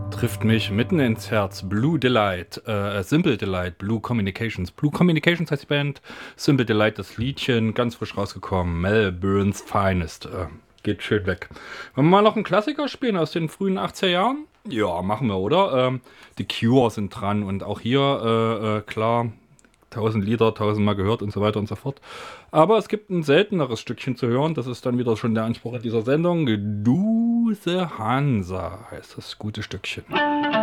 Trifft mich mitten ins Herz. Blue Delight, Simple Delight, Blue Communications. Blue Communications heißt die Band. Simple Delight, das Liedchen, ganz frisch rausgekommen. Melbourne's Finest. Geht schön weg. Wollen wir mal noch einen Klassiker spielen aus den frühen 80er Jahren? Ja, machen wir, oder? Die Cure sind dran und auch hier, klar, 1000 Lieder, 1000 Mal gehört und so weiter und so fort. Aber es gibt ein selteneres Stückchen zu hören. Das ist dann wieder schon der Anspruch dieser Sendung. Duse Hansa heißt das gute Stückchen.